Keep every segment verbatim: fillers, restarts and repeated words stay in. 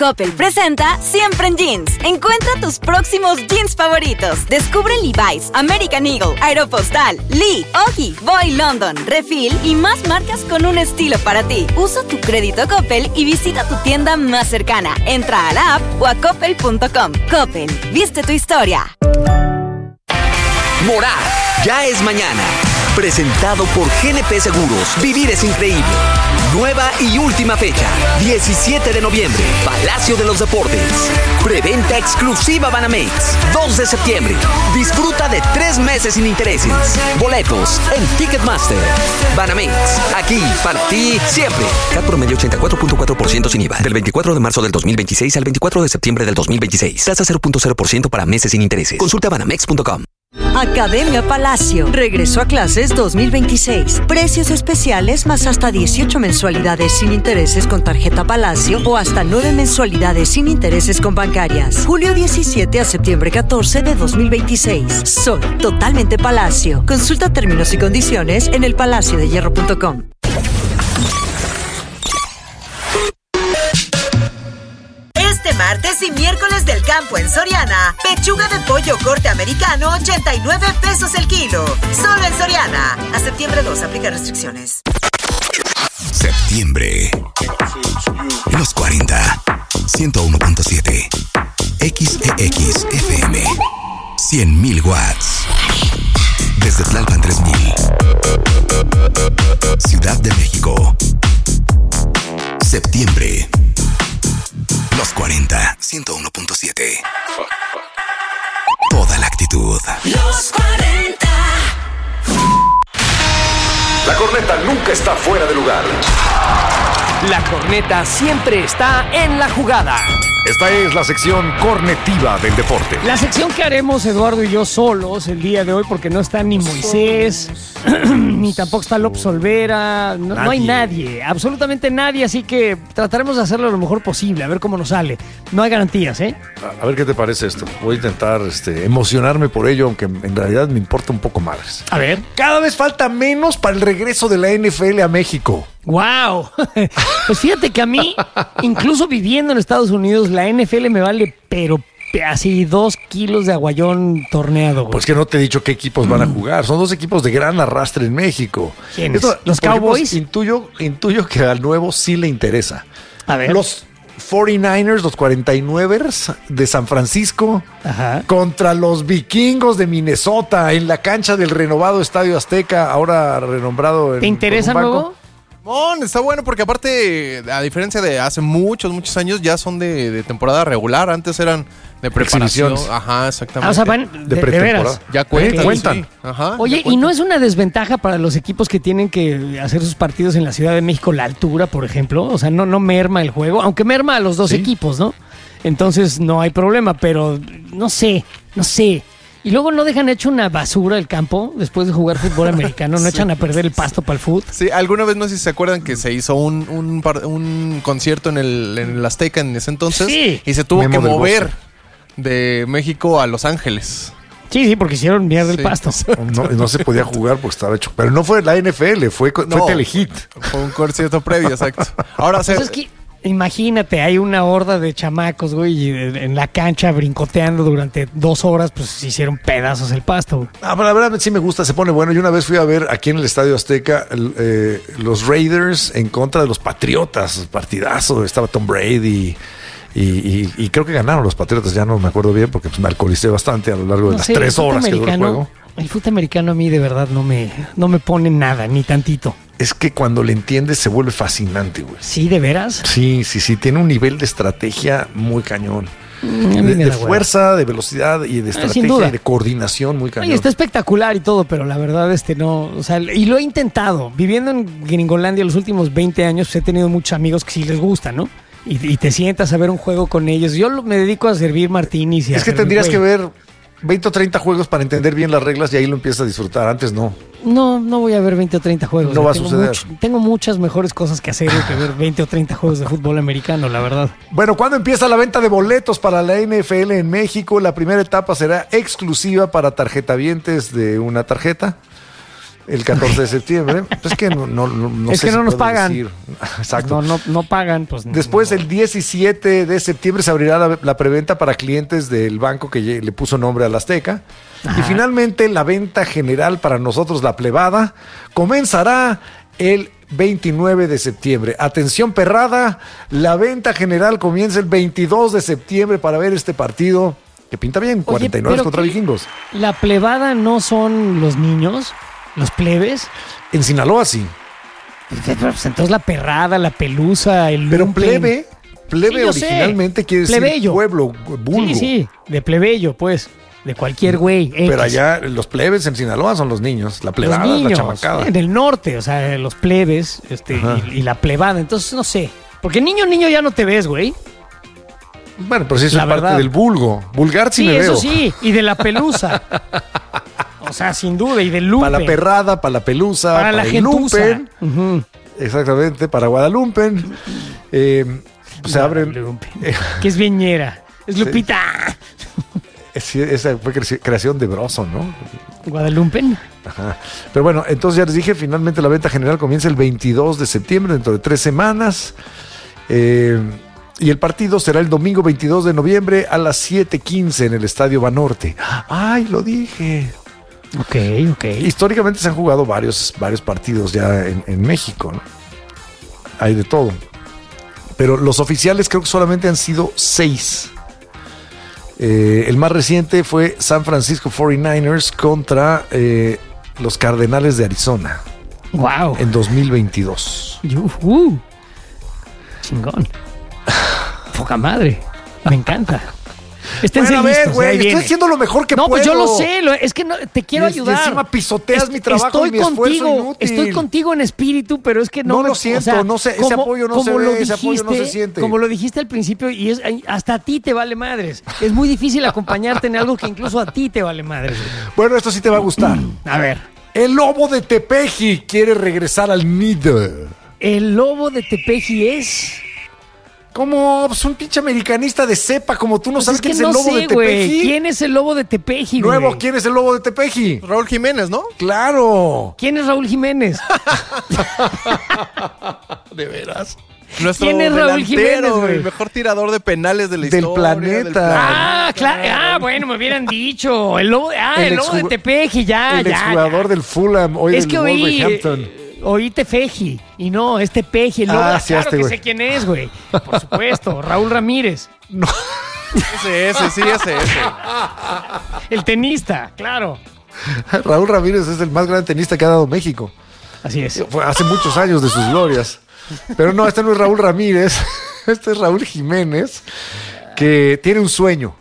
Coppel presenta Siempre en Jeans. Encuentra tus próximos jeans favoritos. Descubre Levi's, American Eagle, Aeropostale, Lee, Oggy, Boy London, Refill y más marcas con un estilo para ti. Usa tu crédito Coppel y visita tu tienda más cercana. Entra a la app o a coppel punto com. Coppel, viste tu historia. Morar, ya es mañana. Presentado por G N P Seguros. Vivir es increíble. Nueva y última fecha. diecisiete de noviembre. Palacio de los Deportes. Preventa exclusiva Banamex. dos de septiembre. Disfruta de tres meses sin intereses. Boletos en Ticketmaster. Banamex. Aquí para ti siempre. C A T promedio ochenta y cuatro punto cuatro por ciento sin I V A. Del veinticuatro de marzo del dos mil veintiséis al veinticuatro de septiembre del dos mil veintiséis. Tasa cero punto cero por ciento para meses sin intereses. Consulta banamex punto com. Academia Palacio. Regreso a clases dos mil veintiséis. Precios especiales más hasta dieciocho mensualidades sin intereses con tarjeta Palacio o hasta nueve mensualidades sin intereses con bancarias. Julio diecisiete a septiembre catorce de dos mil veintiséis. Soy totalmente Palacio. Consulta términos y condiciones en el palacio de hierro punto com. Este martes y miércoles del campo en Soriana, pechuga de pollo corte americano, ochenta y nueve pesos el kilo. Solo en Soriana. A septiembre dos, aplica restricciones. Septiembre. Los cuarenta. ciento uno punto siete. X E X F M. cien mil watts. Desde Tlalpan tres mil. Ciudad de México. Septiembre. Los cuarenta, ciento uno punto siete. Toda la actitud. Los cuarenta. La corneta nunca está fuera de lugar. La corneta siempre está en la jugada. Esta es la sección cornetiva del deporte. La sección que haremos Eduardo y yo solos el día de hoy, porque no está ni Moisés, ni tampoco está López Olvera, no, no hay nadie, absolutamente nadie, así que trataremos de hacerlo lo mejor posible, a ver cómo nos sale. No hay garantías, ¿eh? A, a ver qué te parece esto. Voy a intentar este, emocionarme por ello, aunque en realidad me importa un poco más. A ver. Cada vez falta menos para el regreso de la N F L a México. ¡Wow! Pues fíjate que a mí, incluso viviendo en Estados Unidos, la N F L me vale, pero así dos kilos de aguayón torneado. Güey. Pues que no te he dicho qué equipos van a jugar. Son dos equipos de gran arrastre en México. ¿Quiénes? Esto, ¿Los Cowboys? Ejemplo, intuyo, intuyo que al nuevo sí le interesa. A ver. Los cuarenta y nueve ers, los cuarenta y nueve ers de San Francisco. Ajá. Contra los vikingos de Minnesota en la cancha del renovado Estadio Azteca, ahora renombrado en... ¿Te interesa luego? Mon, está bueno porque aparte, a diferencia de hace muchos, muchos años, ya son de, de temporada regular. Antes eran de preparación. Ajá, exactamente. Ah, o sea, van de, de, de veras. Ya cuentan. cuentan. Sí. Ajá, Oye, ¿y no es una desventaja para los equipos que tienen que hacer sus partidos en la Ciudad de México la altura, por ejemplo? O sea, no, no merma el juego, aunque merma a los dos ¿Sí? equipos, ¿no? Entonces no hay problema, pero no sé, no sé. Y luego no dejan hecho una basura el campo después de jugar fútbol americano, no sí, echan a perder el pasto para el fútbol. Sí, alguna vez no sé si se acuerdan que se hizo un, un, par, un concierto en el, en el Azteca en ese entonces sí. y se tuvo Memo que mover de México a Los Ángeles. Sí, sí, porque hicieron mierda el sí. pasto. No, no se podía jugar porque estaba hecho. Pero no fue la N F L, fue, fue no, Telehit. Fue un concierto previo, exacto. Ahora pues se... es que imagínate, hay una horda de chamacos, güey, y en la cancha brincoteando durante dos horas, pues se hicieron pedazos el pasto, güey. Ah, pero la verdad sí me gusta, se pone bueno. Yo una vez fui a ver aquí en el Estadio Azteca eh, los Raiders en contra de los Patriotas, partidazo, estaba Tom Brady y, y, y creo que ganaron los Patriotas, ya no me acuerdo bien porque pues, me alcoholicé bastante a lo largo de no las sé, tres horas que duró el juego. El fútbol americano a mí de verdad no me, no me pone nada, ni tantito. Es que cuando le entiendes se vuelve fascinante, güey. ¿Sí, de veras? Sí, sí, sí. Tiene un nivel de estrategia muy cañón. Mm, de de fuerza, de velocidad y de estrategia y de coordinación muy cañón. Oye, está espectacular y todo, pero la verdad este no... O sea, y lo he intentado. Viviendo en Gringolandia los últimos veinte años, pues he tenido muchos amigos que sí les gusta, ¿no? Y, y te sientas a ver un juego con ellos. Yo lo, me dedico a servir martinis y a Es que tendrías que ver veinte o treinta juegos para entender bien las reglas y ahí lo empiezas a disfrutar. Antes no. No, no voy a ver veinte o treinta juegos. No o sea, va a tengo suceder. Mucho, tengo muchas mejores cosas que hacer que ver veinte o treinta juegos de fútbol americano, la verdad. Bueno, ¿cuándo empieza la venta de boletos para la N F L en México? La primera etapa será exclusiva para tarjetavientes de una tarjeta. El catorce de septiembre. Pues es que no, no, no es sé que no si nos puedo pagan. decir. Exacto. No, no, no pagan. Pues, Después, no. el diecisiete de septiembre se abrirá la, la preventa para clientes del banco que le puso nombre al Azteca. Ajá. Y finalmente, la venta general para nosotros, la plebada, comenzará el veintinueve de septiembre. Atención, perrada, la venta general comienza el veintidós de septiembre para ver este partido que pinta bien, Oye, cuarenta y nueve contra Vikingos. ¿La plebada no son los niños? ¿Los plebes? En Sinaloa sí. Pues entonces la perrada, la pelusa, el Pero lumpen. plebe, plebe sí, originalmente sé. quiere plebeyo. decir pueblo, vulgo. Sí, sí, de plebeyo, pues. De cualquier güey. Pero allá los plebes en Sinaloa son los niños, la plebada, los niños, la chamacada. En el norte, o sea, los plebes este, y, y la plebada. Entonces, no sé. Porque niño, niño ya no te ves, güey. Bueno, pero sí es la parte verdad. del vulgo. Vulgar sí, sí me eso veo. Sí, y de la pelusa. O sea, sin duda, y del lumpen. Para la perrada, para la pelusa, para, para la el gentuza. lumpen. Uh-huh. Exactamente, para Guadalupe. Eh, se abren. Eh, que es viñera. Es Lupita. Sí, esa fue creación de Broso, ¿no? Guadalupe. Ajá. Pero bueno, entonces ya les dije, finalmente la venta general comienza el veintidós de septiembre, dentro de tres semanas. Eh, y el partido será el domingo veintidós de noviembre a las siete quince en el Estadio Banorte. ¡Ay, lo dije! Ok, ok. Históricamente se han jugado varios, varios partidos ya en, en México, ¿no? Hay de todo. Pero los oficiales creo que solamente han sido seis. Eh, el más reciente fue San Francisco cuarenta y nueve ers contra eh, los Cardenales de Arizona. ¡Wow! En dos mil veintidós. Uh, chingón. Poca madre. Me encanta. Estén bueno, a ver, güey, estoy haciendo lo mejor que no, puedo. No, pues yo lo sé, lo, es que no, te quiero y, ayudar. Y encima pisoteas es, mi trabajo estoy y mi contigo, esfuerzo inútil. Estoy contigo en espíritu, pero es que no... No me, lo siento, o sea, no sé, como, ese apoyo no se ve, dijiste, ese apoyo no se siente. Como lo dijiste al principio, y es hasta a ti te vale madres. Es muy difícil acompañarte en algo que incluso a ti te vale madres. Bueno, esto sí te va a gustar. A ver. El lobo de Tepeji quiere regresar al nido. El lobo de Tepeji es... Como pues, un pinche americanista de cepa, como tú no pues sabes es quién que es el no lobo sé, de Tepeji. Wey. ¿Quién es el lobo de Tepeji, Nuevo, wey? ¿quién es el lobo de Tepeji? Raúl Jiménez, ¿no? Claro. ¿Quién es Raúl Jiménez? ¿De veras? Nuestro ¿Quién es Raúl Jiménez, güey? El mejor tirador de penales de la del historia. Planeta. Del planeta. Ah, claro. Ah, bueno, me hubieran dicho. El lobo, ah, el, el lobo de Tepeji, ya, el ya. El exjugador del Fulham, hoy es del que oí, Wolverhampton. Oí Tefeji, y no, es Tepeji. El lobo, ah, ah, sí, claro este, que güey. sé quién es, güey. Por supuesto, Raúl Ramírez. No. Ese, ese, sí, ese, ese. El tenista, claro. Raúl Ramírez es el más gran tenista que ha dado México. Así es. Fue hace muchos años de sus glorias. Pero no, este no es Raúl Ramírez. Este es Raúl Jiménez, que tiene un sueño.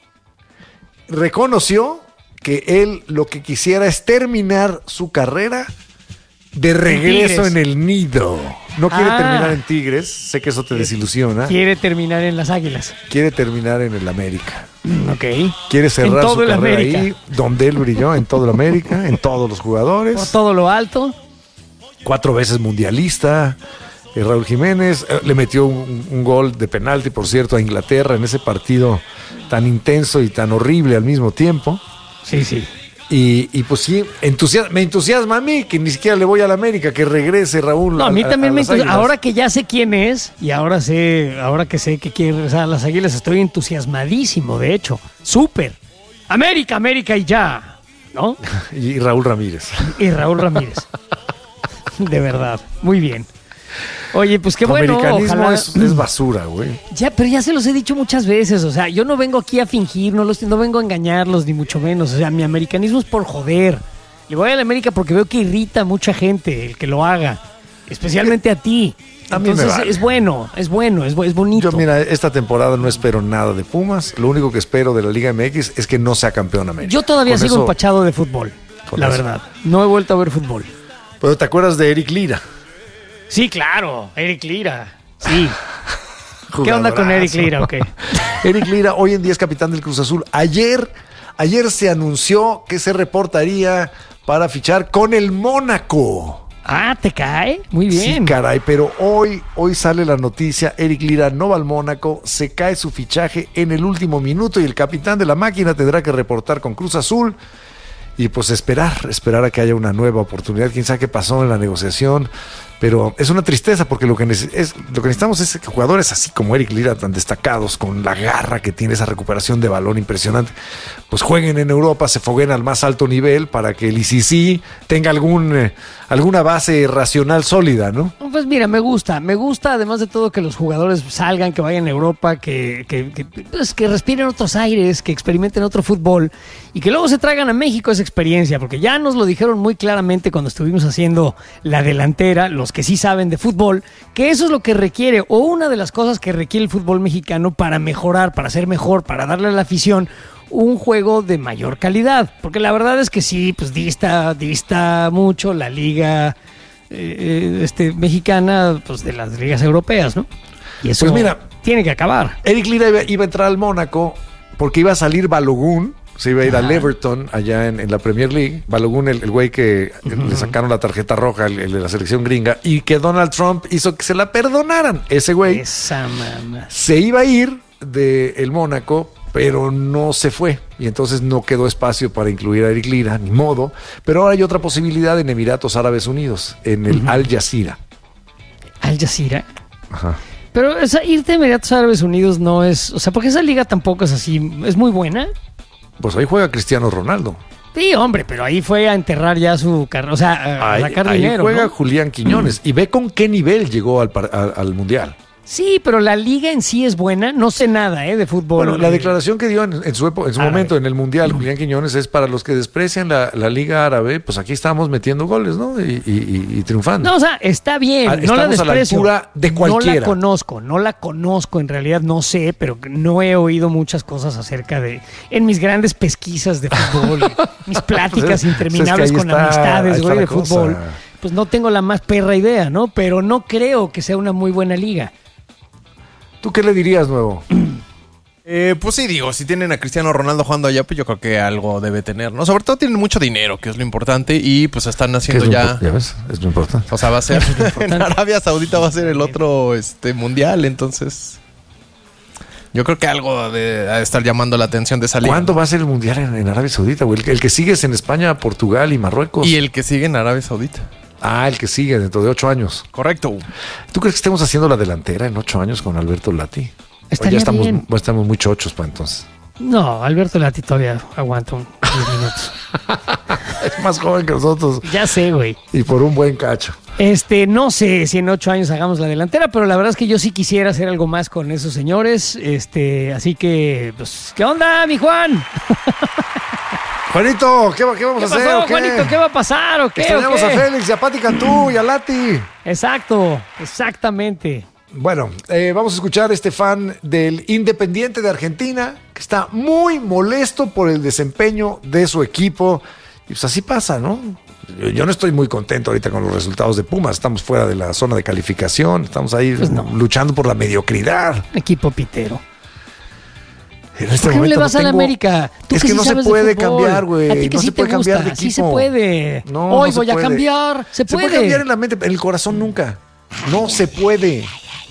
Reconoció que él lo que quisiera es terminar su carrera de regreso en, en el nido. No quiere ah, terminar en Tigres. Sé que eso te desilusiona. Quiere terminar en las Águilas. Quiere terminar en el América. Ok. Quiere cerrar su carrera América. ahí, donde él brilló, en todo el América, en todos los jugadores. Por todo lo alto. Cuatro veces mundialista. Eh, Raúl Jiménez eh, le metió un, un gol de penalti, por cierto, a Inglaterra en ese partido tan intenso y tan horrible al mismo tiempo. Sí, sí. Y, y pues sí, entusiasma, me entusiasma a mí que ni siquiera le voy a la América, que regrese Raúl. No, a mí a, también a me entusiasma. Ahora que ya sé quién es y ahora sé, ahora que sé que quiere regresar a las Águilas, estoy entusiasmadísimo, de hecho. Súper. América, América y ya, ¿no? Y Raúl Ramírez. Y Raúl Ramírez. De verdad, muy bien. Oye, pues qué tu bueno, americanismo ojalá... es, es basura, güey. Ya, pero ya se los he dicho muchas veces, o sea, yo no vengo aquí a fingir, no, los, no vengo a engañarlos, ni mucho menos, o sea, mi americanismo es por joder. Le voy a la América porque veo que irrita a mucha gente el que lo haga, especialmente a ti. A mí Entonces, me vale. es bueno, es bueno, es, es bonito. Yo, mira, esta temporada no espero nada de Pumas, lo único que espero de la Liga M X es que no sea campeón América. Yo todavía Con sigo eso, empachado de fútbol, la eso. verdad, no he vuelto a ver fútbol. Pero ¿te acuerdas de Eric Lira? Sí, claro, Eric Lira, sí. ¿Qué onda con Eric Lira? Okay. Eric Lira hoy en día es capitán del Cruz Azul. Ayer, ayer se anunció que se reportaría para fichar con el Mónaco. Ah, ¿te cae? Muy bien. Sí, caray, pero hoy, hoy sale la noticia, Eric Lira no va al Mónaco, se cae su fichaje en el último minuto y el capitán de la máquina tendrá que reportar con Cruz Azul. y pues esperar, esperar a que haya una nueva oportunidad. Quién sabe qué pasó en la negociación, pero es una tristeza porque lo que, neces- es, lo que necesitamos es que jugadores así como Eric Lira, tan destacados, con la garra que tiene, esa recuperación de balón impresionante, pues jueguen en Europa, se fogueen al más alto nivel para que el I C C tenga algún, eh, alguna base racional sólida, ¿no? Pues mira, me gusta, me gusta además de todo que los jugadores salgan, que vayan a Europa, que, que, que, pues, que respiren otros aires, que experimenten otro fútbol y que luego se traigan a México esa experiencia, porque ya nos lo dijeron muy claramente cuando estuvimos haciendo la delantera, los que sí saben de fútbol, que eso es lo que requiere, o una de las cosas que requiere el fútbol mexicano para mejorar, para ser mejor, para darle a la afición un juego de mayor calidad, porque la verdad es que sí, pues dista, dista mucho la liga eh, este, mexicana pues de las ligas europeas, ¿no? Y eso pues mira, tiene que acabar. Eric Lira iba, iba a entrar al Mónaco porque iba a salir Balogun, se iba a ir Ajá. al Everton allá en, en la Premier League. Balogun, el, el güey que uh-huh. le sacaron la tarjeta roja, el, el de la selección gringa, y que Donald Trump hizo que se la perdonaran. Ese güey Esa mamá. se iba a ir del Mónaco, pero no se fue, y entonces no quedó espacio para incluir a Eric Lira, ni modo. Pero ahora hay otra posibilidad en Emiratos Árabes Unidos, en el uh-huh. Al Jazeera. Al Jazeera. Ajá. Pero esa, irte a Emiratos Árabes Unidos no es, o sea, porque esa liga tampoco es así, es muy buena. Pues ahí juega Cristiano Ronaldo. Sí, hombre, pero ahí fue a enterrar ya su carrera, o sea, a ahí, sacar ahí dinero, juega ¿no? Julián Quiñones, y ve con qué nivel llegó al, al, al Mundial. Sí, pero la liga en sí es buena. No sé nada eh, de fútbol. Bueno, la declaración que dio en, en su, epo, en su momento en el Mundial, Julián Quiñones, es para los que desprecian la, la Liga Árabe, pues aquí estamos metiendo goles, ¿no? Y, y, y triunfando. No, o sea, está bien. Ah, no la desprecio. A la altura de cualquiera. No la conozco, no la conozco. En realidad no sé, pero no he oído muchas cosas acerca de... En mis grandes pesquisas de fútbol, mis pláticas pues es, interminables pues es con está, amistades, güey, de cosa. Fútbol. Pues no tengo la más perra idea, ¿no? Pero no creo que sea una muy buena liga. ¿Tú qué le dirías, Nuevo? Eh, pues sí, digo, si tienen a Cristiano Ronaldo jugando allá, pues yo creo que algo debe tener, ¿no? Sobre todo tienen mucho dinero, que es lo importante, y pues están haciendo ya... Ya ves, es lo importante. O sea, va a ser... en Arabia Saudita va a ser el otro este mundial, entonces... Yo creo que algo de, de estar llamando la atención de esa liga. ¿Cuándo va a ser el mundial en, en Arabia Saudita, güey? El, el que sigue es en España, Portugal y Marruecos. Y el que sigue en Arabia Saudita. Ah, el que sigue dentro de ocho años. Correcto. ¿Tú crees que estemos haciendo la delantera en ocho años con Alberto Lati? Estaría ya estamos, bien. estamos muy chochos para entonces. No, Alberto Lati todavía aguanta un diez minutos. Es más joven que nosotros. Ya sé, güey. Y por un buen cacho. Este, no sé si en ocho años hagamos la delantera, pero la verdad es que yo sí quisiera hacer algo más con esos señores. Este, así que, pues, ¿qué onda, mi Juan? Juanito, ¿qué, qué vamos ¿Qué a hacer? pasó, ¿o qué? Juanito? ¿Qué va a pasar o qué? Extrañamos ¿o qué? a Félix y a Pati Cantú y a Lati. Exacto, exactamente. Bueno, eh, vamos a escuchar a este fan del Independiente de Argentina que está muy molesto por el desempeño de su equipo. Y pues así pasa, ¿no? Yo, yo no estoy muy contento ahorita con los resultados de Pumas. Estamos fuera de la zona de calificación. Estamos ahí pues no. luchando por la mediocridad. Equipo pitero. En este ¿Por qué no le vas no a la América? Tú es que, que sí no se puede cambiar, güey. A ti que no sí se puede te gusta. cambiar de equipo. Sí se puede. No, Hoy no voy se a puede. cambiar. Se puede. Se puede cambiar en la mente, en el corazón nunca. No se puede.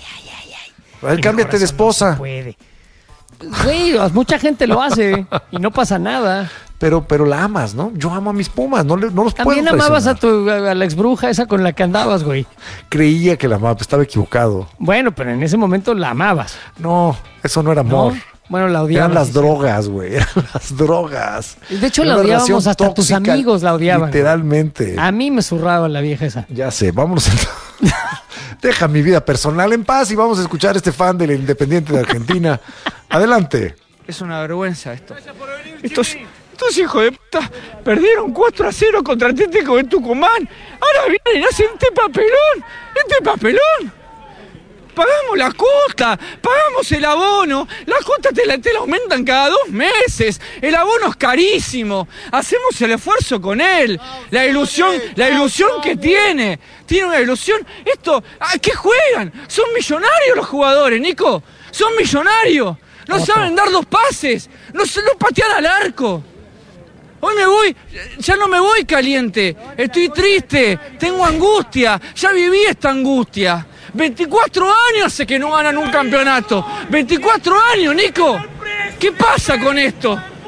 A ver, cámbiate de esposa. No se puede. Güey, mucha gente lo hace y no pasa nada. Pero, pero la amas, ¿no? Yo amo a mis Pumas, no, le, no los También puedo amabas a, presionar. tu, a la ex bruja esa con la que andabas, güey. Creía que la amaba, pero estaba equivocado. Bueno, pero en ese momento la amabas. No, eso no era amor. ¿No? Bueno, la odiabas. Eran las sí, drogas, güey. Eran las drogas. De hecho, Era la una odiábamos, relación hasta tus tóxica, amigos la odiaban. Literalmente. A mí me zurraba la vieja esa. Ya sé, vámonos. Deja mi vida personal en paz y vamos a escuchar a este fan del Independiente de Argentina. Adelante. Es una vergüenza esto. Estos, estos hijos de puta perdieron cuatro a cero contra Atlético de Tucumán. Ahora vienen y hacen este papelón. Este papelón. Pagamos la cuota, pagamos el abono. La cuota te la, te la aumentan cada dos meses. El abono es carísimo. Hacemos el esfuerzo con él. La ilusión, la ilusión que tiene. Tiene una ilusión. Esto, ¿a qué juegan? Son millonarios los jugadores, Nico. Son millonarios. No saben dar dos pases. No, no patear al arco. Hoy me voy, ya no me voy caliente. Estoy triste, tengo angustia. Ya viví esta angustia. veinticuatro años hace que no ganan un campeonato. veinticuatro años, Nico. ¿Qué pasa con esto?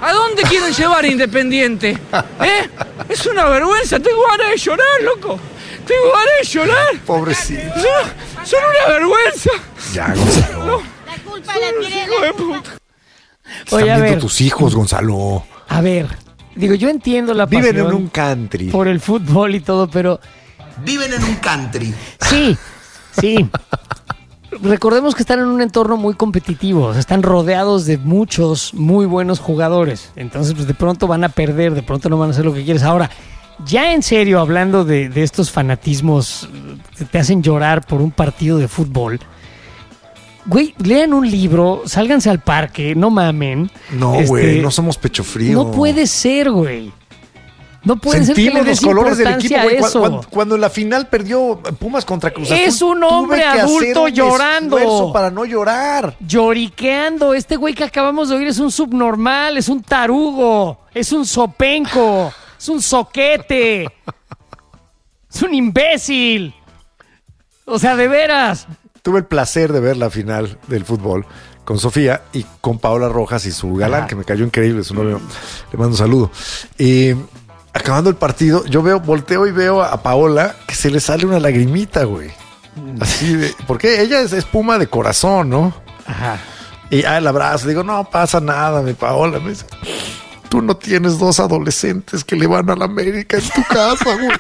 ¿A dónde quieren llevar a Independiente? ¿Eh? Es una vergüenza, tengo ganas de llorar, loco. Tengo ganas de llorar. Pobrecito. Son, son una vergüenza. Ya, Gonzalo. No. La culpa la tiene hijo de puta. Están Oye, a viendo ver. tus hijos, Gonzalo. A ver, digo, yo entiendo la Viven pasión en un country. por el fútbol y todo, pero Viven en un country. sí, sí. Recordemos que están en un entorno muy competitivo, o sea, están rodeados de muchos muy buenos jugadores. Entonces, pues de pronto van a perder, de pronto no van a hacer lo que quieres. Ahora, ya en serio, hablando de, de estos fanatismos que te hacen llorar por un partido de fútbol, güey, lean un libro, sálganse al parque, no mamen. No, Este, güey, no somos pecho frío. No puede ser, güey. No puede ser que Sentimos le des los colores del equipo, importancia a güey. Cu- eso. Cuando, cuando en la final perdió Pumas contra Cruz Azul, Es un tuve hombre que hacer adulto un llorando. esfuerzo para no llorar. Lloriqueando. Este güey que acabamos de oír es un subnormal, es un tarugo, es un sopenco, es un soquete, es un imbécil. O sea, de veras. Tuve el placer de ver la final del fútbol con Sofía y con Paola Rojas y su galán, Ajá. que me cayó increíble, su novio. Le mando un saludo. Y acabando el partido, yo veo, volteo y veo a Paola que se le sale una lagrimita, güey. Así de, porque ella es, es Puma de corazón, ¿no? Ajá. Y ah, el abrazo, digo, no pasa nada, mi Paola. Me dice, tú no tienes dos adolescentes que le van a la América en tu casa, güey.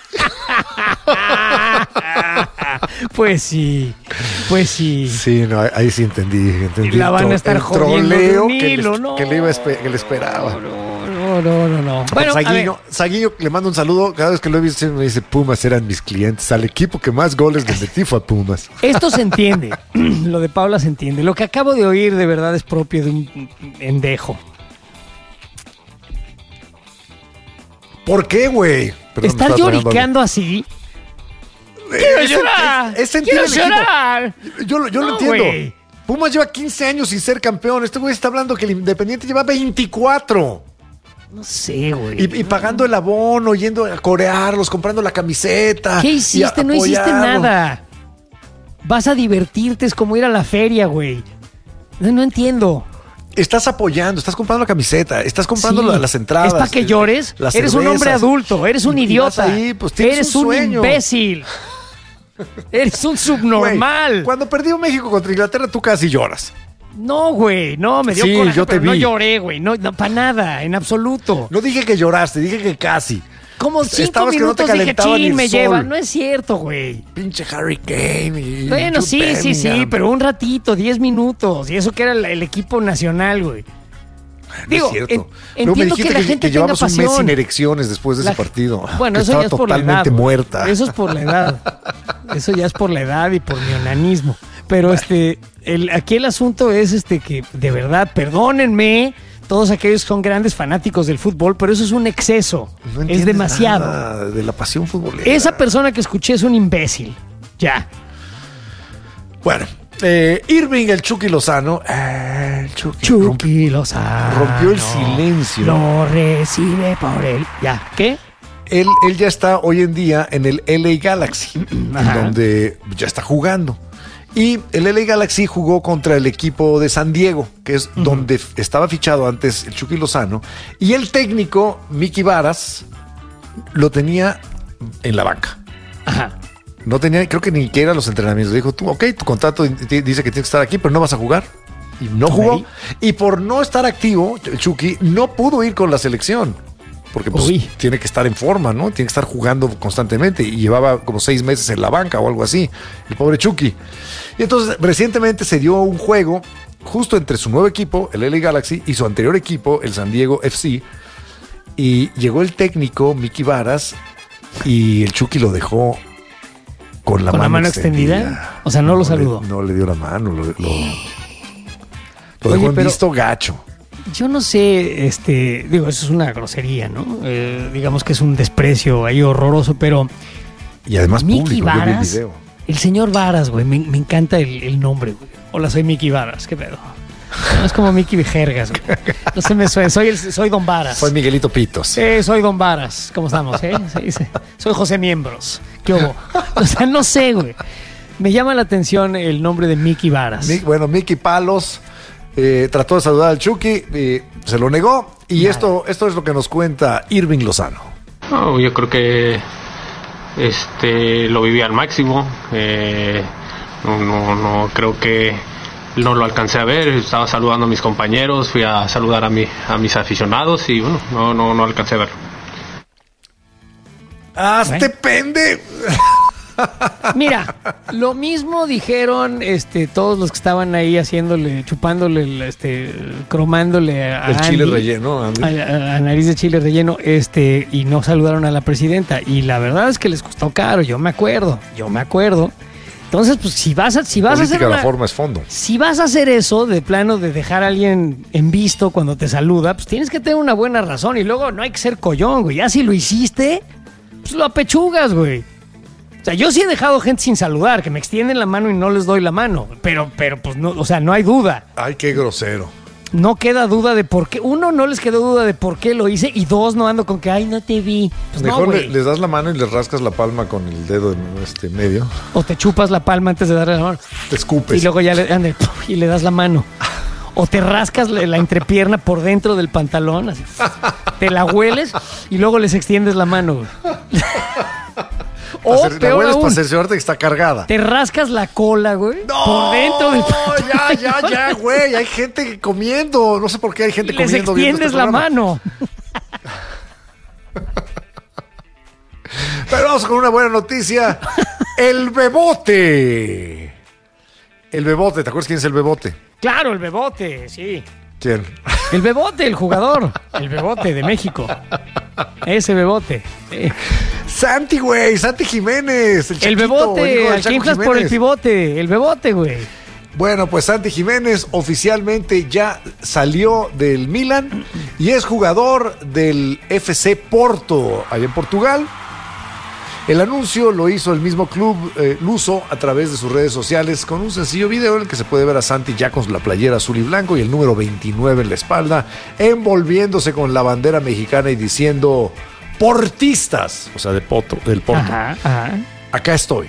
Pues sí, pues sí. Sí, no, ahí sí entendí. entendí La van a estar el jodiendo de troleo un que, hilo, le, no. que le iba a espe- que le esperaba. No, no, no, no. Bueno, a ver. Saguiño, Saguiño, le mando un saludo. Cada vez que lo he visto me dice, Pumas eran mis clientes. Al equipo que más goles le metí fue a Pumas. Esto se entiende. Lo de Paula se entiende. Lo que acabo de oír de verdad es propio de un endejo. ¿Por qué, güey? Perdón, Estar me estaba tragando lloriqueando así. algo. ¡Quiero Es- llorar! es- es sentir ¡Quiero el equipo. llorar! Yo, lo- yo lo No, entiendo. güey. Pumas lleva quince años sin ser campeón. Este güey está hablando que el Independiente lleva veinticuatro. No sé, güey. Y, y pagando el abono, yendo a corearlos, comprando la camiseta. ¿Qué y a- hiciste? No hiciste apoyarlo. nada. Vas a divertirte, es como ir a la feria, güey. No, no entiendo. Estás apoyando, estás comprando la camiseta, estás comprando Sí. la- las entradas. Es para que eh, llores. las Eres un cervezas. hombre adulto, eres un Y- y idiota. vas ahí, pues, tienes eres un un, sueño. imbécil. Eres un Güey, subnormal. cuando perdió México contra Inglaterra, tú casi lloras. No, güey, no, me dio Sí, coraje, yo te pero no vi. lloré, güey. No, no para nada, en absoluto. No dije que lloraste, dije que casi. Como cinco Estabas que no te minutos dije, calentaba ni chin, el me sol". lleva. No es cierto, güey. Pinche Harry Kane y Bueno, Jude sí, sí, sí, Bellingham. pero un ratito, diez minutos. Y eso que era el, el equipo nacional, güey. No Digo, es cierto. en- Luego me entiendo dijiste que la gente tenga llevabas un mes pasión. sin erecciones después de La- ese partido. Bueno, que eso estaba ya es por la edad. totalmente güey. muerta. Eso es por la edad. Eso ya es por la edad y por mi onanismo. Pero este, el, aquí el asunto es este que, de verdad, perdónenme, todos aquellos que son grandes fanáticos del fútbol, pero eso es un exceso. No es entiendes demasiado. nada de la pasión futbolera. Esa persona que escuché es un imbécil. Ya. Bueno, eh, Irving, el Chucky Lozano. eh, el Chucky. Chucky Lozano. rompió el silencio. Lo recibe por él. Ya. ¿Qué? Él, él ya está hoy en día en el L A Galaxy, Ajá. en donde ya está jugando. Y el L A Galaxy jugó contra el equipo de San Diego, que es uh-huh. donde f- estaba fichado antes el Chucky Lozano. Y el técnico, Mickey Varas, lo tenía en la banca. Ajá. No tenía, creo que ni siquiera los entrenamientos. Dijo, tú, ok, tu contrato t- dice que tienes que estar aquí, pero no vas a jugar. Y no jugó. Ok. Y por no estar activo, el Chucky no pudo ir con la selección. Porque pues, Uy. tiene que estar en forma, ¿no? Tiene que estar jugando constantemente. Y llevaba como seis meses en la banca o algo así. El pobre Chucky. Y entonces, recientemente se dio un juego justo entre su nuevo equipo, el L A Galaxy, y su anterior equipo, el San Diego F C. Y llegó el técnico, Mickey Varas, y el Chucky lo dejó con la, ¿Con mano, la mano extendida. extendida? O sea, no lo saludó. Le, no le dio la mano, lo, lo, lo Oye, dejó en pero- visto gacho. Yo no sé, este, digo, eso es una grosería, ¿no? Eh, digamos que es un desprecio ahí horroroso, pero Y además Mickey público, yo vi el Varas, video. el señor Varas, güey, me, me encanta el, el nombre, güey. Hola, soy Mickey Varas, ¿qué pedo? No es como Mickey Vijergas, güey. No se me suena, soy, el, soy Don Varas. Soy Miguelito Pitos. Eh, soy Don Varas, ¿cómo estamos, eh? Sí, sí. Soy José Miembros, ¿qué hubo? O sea, no sé, güey. Me llama la atención el nombre de Mickey Varas. Mi- bueno, Mickey Palos eh, trató de saludar al Chucky. eh, se lo negó. Y esto, esto es lo que nos cuenta Irving Lozano. No, yo creo que este lo viví al máximo. Eh, no, no, no creo que no lo alcancé a ver. Estaba saludando a mis compañeros, fui a saludar a mi, a mis aficionados y bueno, no, no, no alcancé a verlo. ¡Hazte pende! Mira, lo mismo dijeron este todos los que estaban ahí haciéndole, chupándole, este, cromándole a el Andy, chile relleno, Andy. A, a nariz de chile relleno, este, y no saludaron a la presidenta. Y la verdad es que les costó caro, yo me acuerdo, yo me acuerdo. Entonces, pues si vas a, si vas a hacer una, una, la forma es fondo. Si vas a hacer eso, de plano de dejar a alguien en visto cuando te saluda, pues tienes que tener una buena razón. Y luego no hay que ser collón, güey. Ya si lo hiciste, pues lo apechugas, güey. O sea, yo sí he dejado gente sin saludar, que me extienden la mano y no les doy la mano. Pero, pero pues no, o sea, no hay duda. Ay, qué grosero. No queda duda de por qué. Uno, no les quedó duda de por qué lo hice. Y dos, no ando con que, ay, no te vi. Pues mejor no, le, les das la mano y les rascas la palma con el dedo en este medio. O te chupas la palma antes de darle la mano. Te escupes. Y luego ya le, ande, y le das la mano. O te rascas la, la entrepierna por dentro del pantalón. Así, te la hueles y luego les extiendes la mano, güey. O peor aún, para cerciorarte que está cargada. Te rascas la cola, güey. No, por dentro del pantalón. Ya, ya, ya, güey. Hay gente comiendo. No sé por qué hay gente y comiendo. Les extiendes este la programa. mano. Pero vamos con una buena noticia. El Bebote. El Bebote. ¿Te acuerdas quién es el Bebote? Claro, el Bebote, sí. ¿Quién? El Bebote, el jugador. El Bebote de México. Ese Bebote. Sí. Santi, güey. Santi Jiménez. El, el Bebote. Al que inflas por el pivote. El Bebote, güey. Bueno, pues Santi Jiménez oficialmente ya salió del Milan y es jugador del F C Porto, allá en Portugal. El anuncio lo hizo el mismo club eh, luso a través de sus redes sociales con un sencillo video en el que se puede ver a Santi ya con la playera azul y blanco y el número veintinueve en la espalda, envolviéndose con la bandera mexicana y diciendo portistas, o sea, de Porto, del Porto. Ajá, ajá. Acá estoy.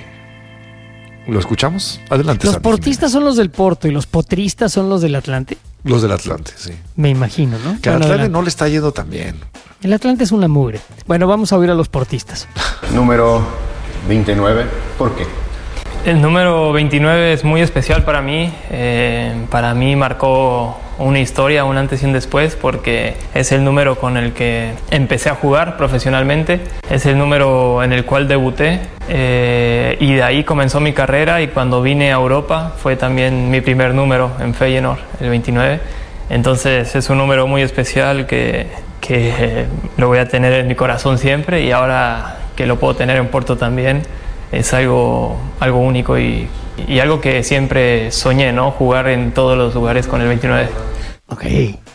¿Lo escuchamos? Adelante. Los Santi portistas Jiménez. Son los del Porto y los potristas son los del Atlante. Los del Atlante, sí. Me imagino, ¿no? Que al bueno, Atlante no le está yendo tan bien. El Atlante es una mugre. Bueno, vamos a oír a los portistas. Número veintinueve, ¿por qué? El número veintinueve es muy especial para mí. Eh, para mí marcó una historia, un antes y un después, porque es el número con el que empecé a jugar profesionalmente. Es el número en el cual debuté. Eh, y de ahí comenzó mi carrera, y cuando vine a Europa fue también mi primer número en Feyenoord, el veintinueve. Entonces es un número muy especial que, que eh, lo voy a tener en mi corazón siempre, y ahora que lo puedo tener en Porto también es algo, algo único y, y algo que siempre soñé, ¿no? Jugar en todos los lugares con el veintinueve. Ok.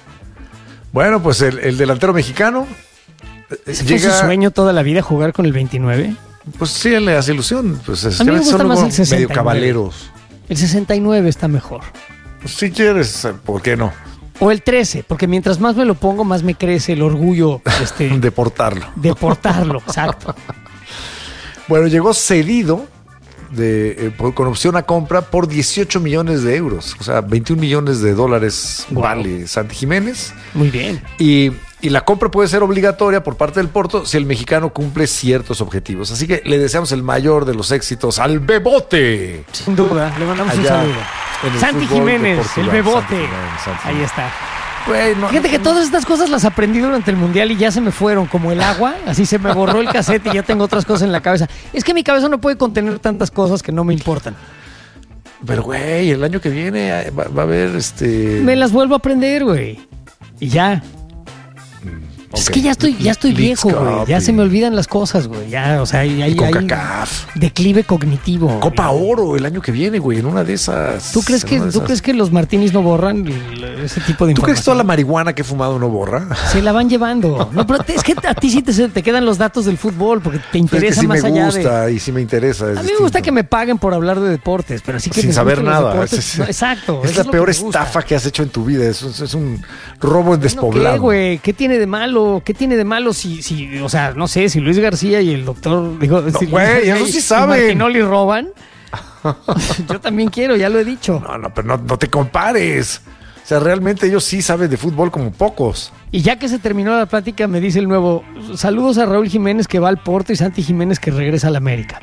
Bueno, pues el, el delantero mexicano ¿Ese llega... fue su sueño toda la vida, jugar con el veintinueve? Pues sí, le hace ilusión. Pues es a mí me gusta más el sesenta y nueve. Medio caballeros. El sesenta y nueve está mejor. Pues si quieres, ¿por qué no? O el trece, porque mientras más me lo pongo, más me crece el orgullo este, de portarlo. De portarlo, exacto. Bueno, llegó cedido de, eh, por, con opción a compra por dieciocho millones de euros. O sea, veintiún millones de dólares wow. Vale Santi Jiménez. Muy bien. Y, y la compra puede ser obligatoria por parte del Porto si el mexicano cumple ciertos objetivos. Así que le deseamos el mayor de los éxitos al Bebote. Sin duda, le mandamos allá un saludo. Santi Jiménez, el Bebote. Santi Jiménez, Santi Jiménez. Ahí está. Bueno, fíjate que todas estas cosas las aprendí durante el Mundial y ya se me fueron, como el agua, así se me borró el cassette y ya tengo otras cosas en la cabeza. Es que mi cabeza no puede contener tantas cosas que no me importan. Pero, güey, el año que viene va, va a haber este... Me las vuelvo a aprender, güey. Y ya. Okay. Es que ya estoy, ya estoy viejo, güey. Ya se me olvidan las cosas, güey. Ya, o sea, hay, hay, hay declive cognitivo. Copa güey. Oro el año que viene, güey, en una de esas. ¿Tú crees que, ¿tú esas... crees que los martinis no borran ese tipo de información? ¿Tú crees que toda la marihuana que he fumado no borra? Se la van llevando. No, pero es que a ti sí te, te quedan los datos del fútbol porque te interesa es que sí más me allá gusta, de... y sí me interesa. A mí distinto. Me gusta que me paguen por hablar de deportes, pero sí que sin me saber nada. Deportes, es, no, exacto. Es la es peor estafa que has hecho en tu vida. Es, es un robo en despoblado. ¿Qué, güey? ¿Qué tiene de malo? ¿Qué tiene de malo? Si, si, o sea, no sé, si Luis García y el doctor, digo, no, si güey, eso sí saben. Martinoli roban, yo también quiero, ya lo he dicho. No, no, pero no, no te compares. sea, realmente ellos sí saben de fútbol como pocos. Y ya que se terminó la plática, me dice el nuevo, saludos a Raúl Jiménez que va al Porto y Santi Jiménez que regresa al América.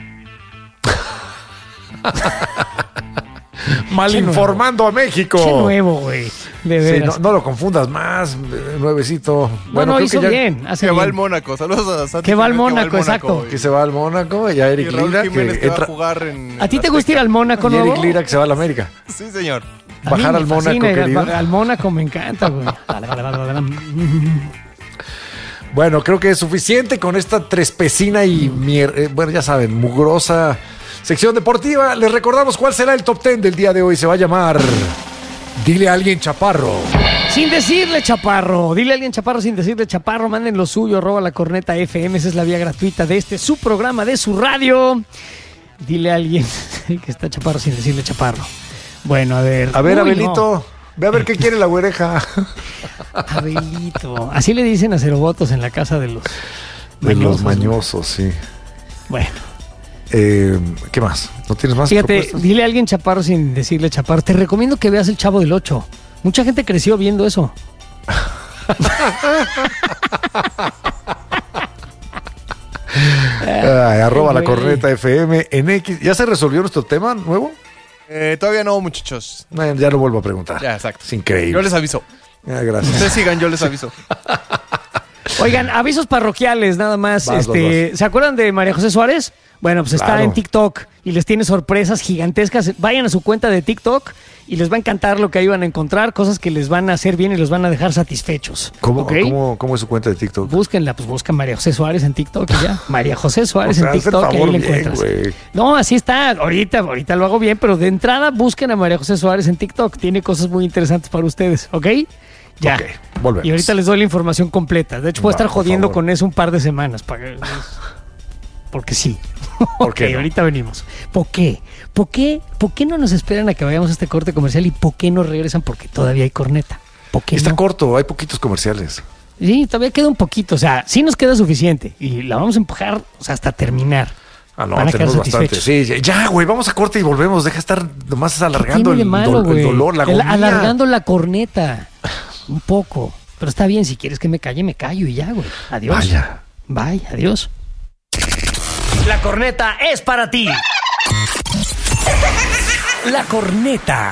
Mal informando a México. Qué nuevo, güey. De veras. Sí, no, no lo confundas más, nuevecito. No, Bueno, no, creo hizo que ya, bien. Hace que bien. va al Mónaco. Saludos a Santi. Que va al Mónaco, que va al exacto. Que se va al Mónaco y a Eric Y Raúl Lira Jiménez que, que va entra, a jugar en ¿A ti te gusta ir al Mónaco, y no? Eric Lira que se va al América. Sí, señor. A Bajar mí al me Mónaco, fascina ir querido. Al, al Mónaco me encanta, güey. Bueno, creo que es suficiente con esta trespecina y, mier- eh, bueno, ya saben, mugrosa sección deportiva. Les recordamos cuál será el top ten del día de hoy. Se va a llamar Dile a alguien Chaparro. Sin decirle Chaparro, dile a alguien Chaparro sin decirle Chaparro, manden lo suyo, arroba la corneta F M, esa es la vía gratuita de este, su programa, de su radio. Dile a alguien que está Chaparro sin decirle Chaparro. Bueno, a ver. A ver, Uy, Abelito, no. ve a ver qué quiere la güereja. Abelito. Así le dicen a Cerobotos en la casa de los De mañosos, los mañosos, sí. Bueno. Eh, ¿Qué más? ¿No tienes más Fíjate, propuestas? dile a alguien Chaparro sin decirle Chaparro. Te recomiendo que veas El Chavo del Ocho. Mucha gente creció viendo eso. Ay, arroba la güey. corneta F M en X. ¿Ya se resolvió nuestro tema nuevo? Eh, todavía no, muchachos. Bueno, ya lo vuelvo a preguntar. Ya, exacto. Es increíble. Yo les aviso. Ah, gracias. Ustedes sigan, yo les aviso. Oigan, avisos parroquiales, nada más. Vas, este, vas, vas. ¿Se acuerdan de María José Suárez? Bueno, pues está Claro. en TikTok y les tiene sorpresas gigantescas. Vayan a su cuenta de TikTok y les va a encantar lo que ahí van a encontrar, cosas que les van a hacer bien y los van a dejar satisfechos. ¿Cómo, ¿ok? cómo, cómo es su cuenta de TikTok? Búsquenla, pues buscan María José Suárez en TikTok y ya. María José Suárez O sea, en haz el TikTok y ahí favor la bien, encuentras. güey. No, así está. Ahorita, ahorita lo hago bien, pero de entrada busquen a María José Suárez en TikTok. Tiene cosas muy interesantes para ustedes, ¿ok? Ya. Ok, volvemos. Y ahorita les doy la información completa. De hecho, voy a Va, estar por jodiendo favor. con eso un par de semanas. Para... Porque sí. ¿Por qué Ok, no? ahorita venimos. ¿Por qué? ¿Por qué? ¿Por qué no nos esperan a que vayamos a este corte comercial y por qué no regresan? Porque todavía hay corneta. ¿Por qué Está no? corto, hay poquitos comerciales. Sí, todavía queda un poquito. O sea, sí nos queda suficiente. Y la vamos a empujar, o sea, hasta terminar. Ah, no, Van a quedar tenemos bastante. satisfechos. Sí, ya, güey, vamos a corte y volvemos. Deja de estar nomás alargando ¿Qué tiene el, de malo, dol- el güey? dolor, la El- agonía. alargando la corneta. Un poco. Pero está bien, si quieres que me calle, me callo y ya, güey. Adiós. Vaya. Bye, adiós. La corneta es para ti. La corneta.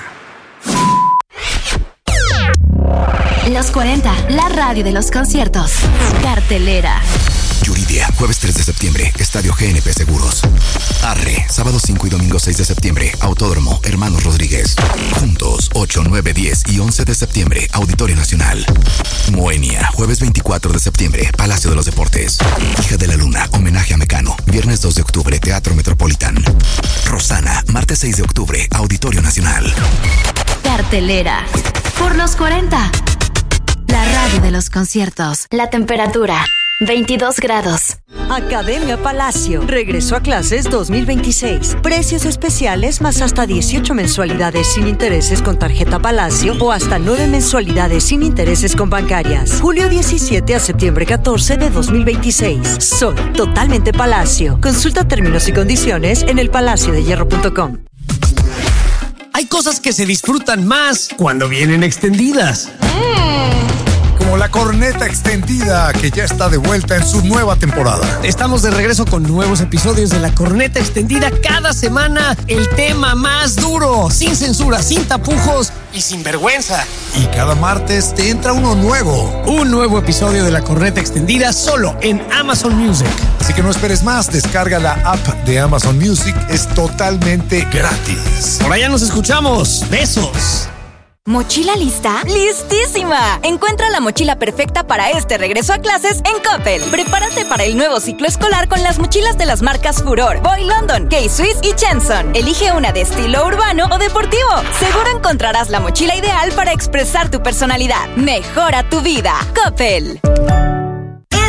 Los cuarenta, la radio de los conciertos. Cartelera. Yuridia, jueves tres de septiembre, Estadio G N P Seguros. Arre, sábado cinco y domingo seis de septiembre, Autódromo Hermanos Rodríguez. Juntos, ocho, nueve, diez y once de septiembre, Auditorio Nacional. Moenia, jueves veinticuatro de septiembre, Palacio de los Deportes. Hija de la Luna, homenaje a Mecano, viernes dos de octubre, Teatro Metropolitan. Rosana, martes seis de octubre, Auditorio Nacional. Cartelera. Por los cuarenta. La radio de los conciertos. La temperatura. veintidós grados. Academia Palacio. Regresó a clases dos mil veintiséis. Precios especiales más hasta dieciocho mensualidades sin intereses con tarjeta Palacio o hasta nueve mensualidades sin intereses con bancarias. Julio diecisiete a septiembre catorce de dos mil veintiséis. Soy totalmente Palacio. Consulta términos y condiciones en el palacio de hierro punto com. Hay cosas que se disfrutan más cuando vienen extendidas. Como la corneta extendida que ya está de vuelta en su nueva temporada. Estamos de regreso con nuevos episodios de La Corneta Extendida. Cada semana el tema más duro, sin censura, sin tapujos y sin vergüenza. Y cada martes te entra uno nuevo. Un nuevo episodio de La Corneta Extendida solo en Amazon Music. Así que no esperes más, descarga la app de Amazon Music, es totalmente gratis. Por allá nos escuchamos. Besos. ¿Mochila lista? ¡Listísima! Encuentra la mochila perfecta para este regreso a clases en Coppel. Prepárate para el nuevo ciclo escolar con las mochilas de las marcas Furor, Boy London, K-Swiss y Chenson. Elige una de estilo urbano o deportivo. Seguro encontrarás la mochila ideal para expresar tu personalidad. Mejora tu vida. Coppel.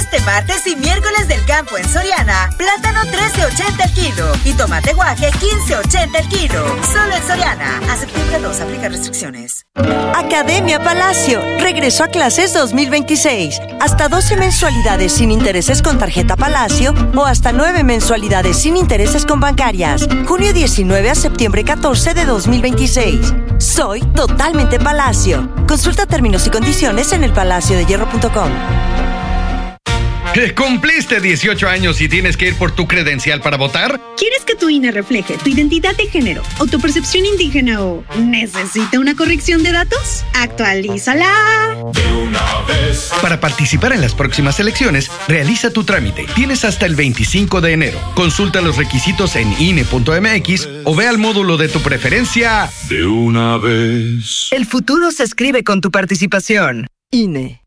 Este martes y miércoles del campo en Soriana, plátano trece ochenta el kilo y tomate guaje quince ochenta el kilo. Solo en Soriana. A septiembre dos, aplica restricciones. Academia Palacio. Regreso a clases dos mil veintiséis. Hasta doce mensualidades sin intereses con tarjeta Palacio o hasta nueve mensualidades sin intereses con bancarias. Junio diecinueve a septiembre catorce de dos mil veintiséis. Soy totalmente Palacio. Consulta términos y condiciones en el palacio de hierro punto com. ¿Cumpliste dieciocho años y tienes que ir por tu credencial para votar? ¿Quieres que tu I N E refleje tu identidad de género o tu percepción indígena o necesita una corrección de datos? ¡Actualízala! De una vez. Para participar en las próximas elecciones, realiza tu trámite. Tienes hasta el veinticinco de enero. Consulta los requisitos en I N E punto M X o ve al módulo de tu preferencia. De una vez. El futuro se escribe con tu participación. I N E.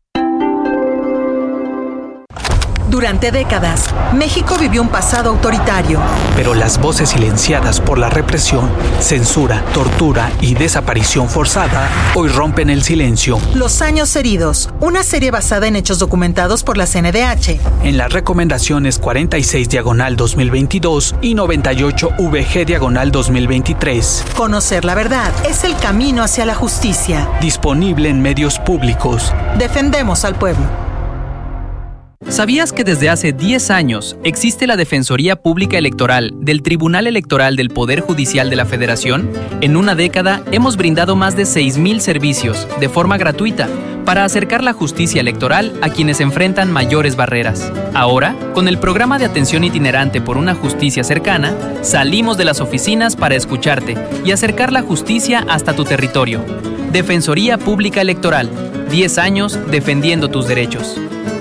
Durante décadas, México vivió un pasado autoritario. Pero las voces silenciadas por la represión, censura, tortura y desaparición forzada hoy rompen el silencio. Los años heridos, una serie basada en hechos documentados por la C N D H. En las recomendaciones cuarenta y seis diagonal dos mil veintidós y noventa y ocho V G diagonal dos mil veintitrés. Conocer la verdad es el camino hacia la justicia. Disponible en medios públicos. Defendemos al pueblo. ¿Sabías que desde hace diez años existe la Defensoría Pública Electoral del Tribunal Electoral del Poder Judicial de la Federación? En una década hemos brindado más de seis mil servicios de forma gratuita para acercar la justicia electoral a quienes enfrentan mayores barreras. Ahora, con el programa de atención itinerante por una justicia cercana, salimos de las oficinas para escucharte y acercar la justicia hasta tu territorio. Defensoría Pública Electoral, diez años defendiendo tus derechos.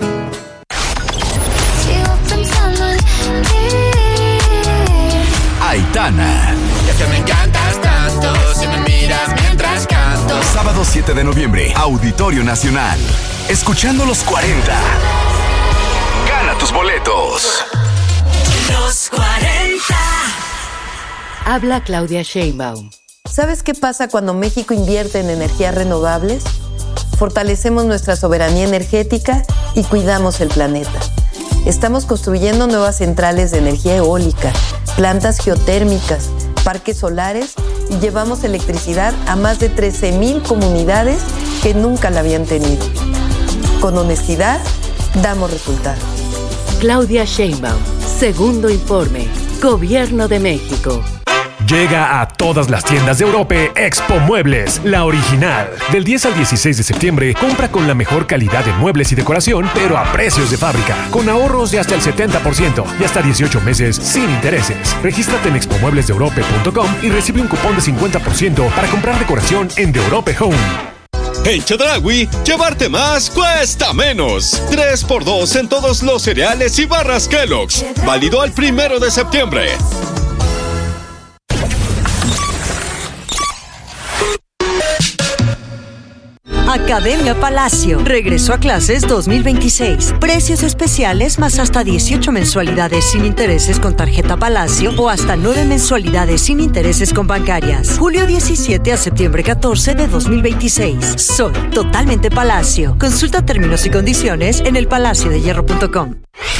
Aitana. Y es que me encantas tanto, si me miras mientras canto. Sábado siete de noviembre, Auditorio Nacional. Escuchando los cuarenta. Gana tus boletos. Los cuarenta. Habla Claudia Sheinbaum. ¿Sabes qué pasa cuando México invierte en energías renovables? Fortalecemos nuestra soberanía energética y cuidamos el planeta. Estamos construyendo nuevas centrales de energía eólica, plantas geotérmicas, parques solares y llevamos electricidad a más de trece mil comunidades que nunca la habían tenido. Con honestidad, damos resultados. Claudia Sheinbaum, segundo informe, Gobierno de México. Llega a todas las tiendas de Europe Expo Muebles, la original. Del diez al dieciséis de septiembre, compra con la mejor calidad de muebles y decoración, pero a precios de fábrica, con ahorros de hasta el setenta por ciento y hasta dieciocho meses sin intereses. Regístrate en expo muebles de europe punto com y recibe un cupón de cincuenta por ciento para comprar decoración en The Europe Home. En Chedraui, llevarte más cuesta menos. tres por dos en todos los cereales y barras Kellogg's. Válido al primero de septiembre. Academia Palacio. Regreso a clases dos mil veintiséis. Precios especiales más hasta dieciocho mensualidades sin intereses con tarjeta Palacio o hasta nueve mensualidades sin intereses con bancarias. Julio diecisiete a septiembre catorce de dos mil veintiséis. Soy totalmente Palacio. Consulta términos y condiciones en el palacio de hierro punto com.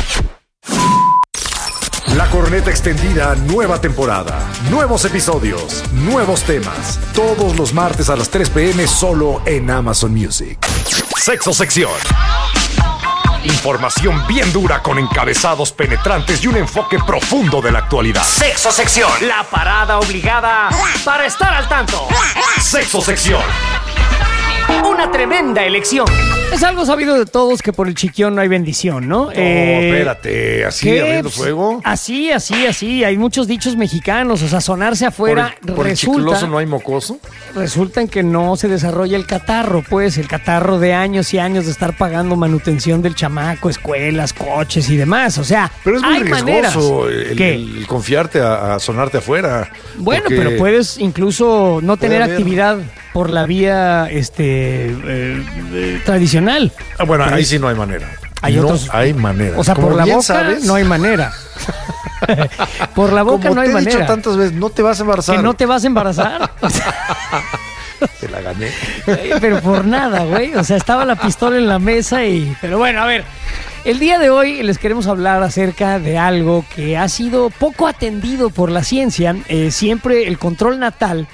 La Corneta Extendida, nueva temporada, nuevos episodios, nuevos temas. Todos los martes a las tres p.m. solo en Amazon Music. Sexo Sección. Información bien dura con encabezados penetrantes y un enfoque profundo de la actualidad. Sexo Sección. La parada obligada para estar al tanto. Sexo Sección. Una tremenda elección. Es algo sabido de todos que por el chiquión no hay bendición, ¿no? No, eh, espérate, así abriendo fuego. Así, así, así. Hay muchos dichos mexicanos, o sea, sonarse afuera. ¿Por el, por resulta, el chicloso no hay mocoso? Resulta en que no se desarrolla el catarro, pues, el catarro de años y años de estar pagando manutención del chamaco, escuelas, coches y demás. O sea, pero es muy hay riesgoso maneras. el, el confiarte a, a sonarte afuera. Bueno, pero puedes incluso no tener actividad por la vía este eh, eh, tradicional. Ah, bueno, pero ahí es, sí no hay manera. Hay no otros, hay manera. O sea, Como por la boca sabes, no hay manera. Por la boca Como no hay te he manera. dicho tantas veces, no te vas a embarazar. Que no te vas a embarazar. Te la gané. Pero por nada, güey. O sea, estaba la pistola en la mesa y... Pero bueno, a ver. El día de hoy les queremos hablar acerca de algo que ha sido poco atendido por la ciencia. Eh, siempre el control natal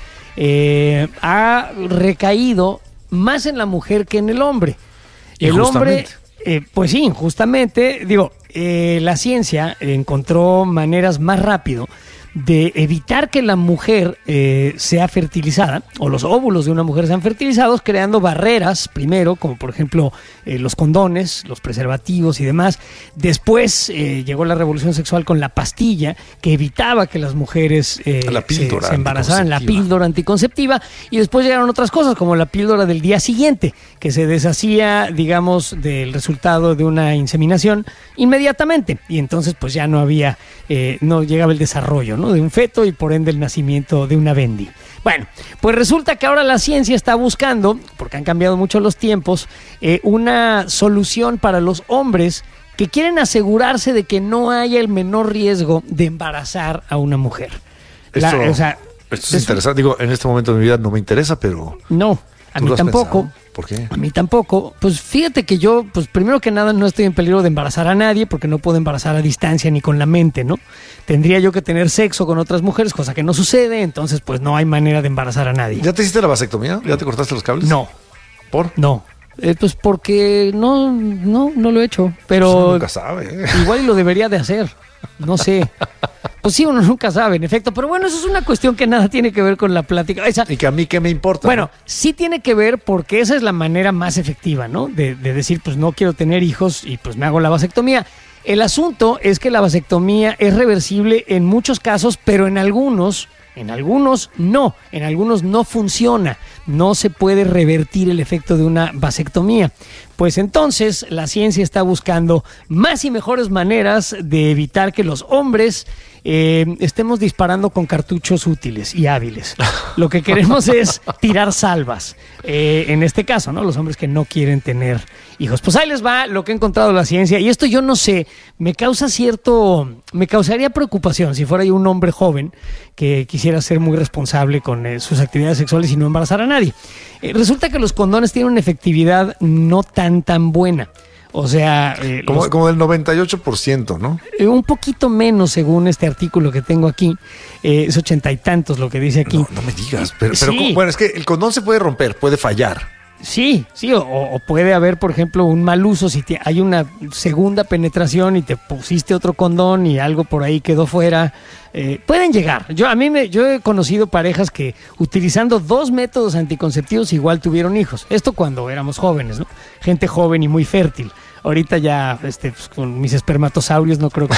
eh, ha recaído más en la mujer que en el hombre. El hombre, eh, pues sí, injustamente, digo, eh, la ciencia encontró maneras más rápido de evitar que la mujer eh, sea fertilizada, o los óvulos de una mujer sean fertilizados, creando barreras, primero, como por ejemplo eh, los condones, los preservativos y demás. Después eh, llegó la revolución sexual con la pastilla, que evitaba que las mujeres eh, la píldora se, se embarazaran, la píldora anticonceptiva, y después llegaron otras cosas, como la píldora del día siguiente, que se deshacía, digamos, del resultado de una inseminación inmediatamente, y entonces pues ya no había, eh, no llegaba el desarrollo, ¿no?, de un feto y por ende el nacimiento de una bendi. Bueno, pues resulta que ahora la ciencia está buscando, porque han cambiado mucho los tiempos, eh, una solución para los hombres que quieren asegurarse de que no haya el menor riesgo de embarazar a una mujer. La, Esto, o sea, esto es interesante. Digo, en este momento de mi vida no me interesa, pero... No, a mí tampoco. Pensado? ¿Por qué? A mí tampoco. Pues fíjate que yo, pues primero que nada no estoy en peligro de embarazar a nadie, porque no puedo embarazar a distancia ni con la mente, ¿no? Tendría yo que tener sexo con otras mujeres, cosa que no sucede, entonces pues no hay manera de embarazar a nadie. ¿Ya te hiciste la vasectomía? ¿Ya te cortaste los cables? No. ¿Por? No. Eh, pues porque no, no, no lo he hecho, pero... Pues uno nunca sabe. ¿eh? Igual lo debería de hacer, no sé. Pues sí, uno nunca sabe, en efecto. Pero bueno, eso es una cuestión que nada tiene que ver con la plática. Esa, y que a mí qué me importa. Bueno, ¿no? sí tiene que ver porque esa es la manera más efectiva, ¿no? De, de decir, pues no quiero tener hijos y pues me hago la vasectomía. El asunto es que la vasectomía es reversible en muchos casos, pero en algunos... En algunos no, en algunos no funciona, no se puede revertir el efecto de una vasectomía. Pues entonces la ciencia está buscando más y mejores maneras de evitar que los hombres eh, estemos disparando con cartuchos útiles y hábiles. Lo que queremos es tirar salvas, eh, en este caso, ¿no? Los hombres que no quieren tener hijos. Pues ahí les va lo que ha encontrado la ciencia, y esto yo no sé, me causa cierto, me causaría preocupación si fuera yo un hombre joven que quisiera ser muy responsable con eh, sus actividades sexuales y no embarazar a nadie. Eh, resulta que los condones tienen una efectividad no tan tan buena. O sea... Eh, como, los, como del noventa y ocho por ciento, ¿no? Eh, un poquito menos según este artículo que tengo aquí. Eh, es ochenta y tantos lo que dice aquí. No, no me digas. Pero, pero sí. ¿cómo? Bueno, es que el condón se puede romper, puede fallar. Sí, sí, o, o puede haber, por ejemplo, un mal uso si te, hay una segunda penetración y te pusiste otro condón y algo por ahí quedó fuera. Eh, pueden llegar. Yo a mí me, yo he conocido parejas que utilizando dos métodos anticonceptivos igual tuvieron hijos. Esto cuando éramos jóvenes, ¿no? Gente joven y muy fértil. Ahorita ya, este, pues, con mis espermatosaurios no creo que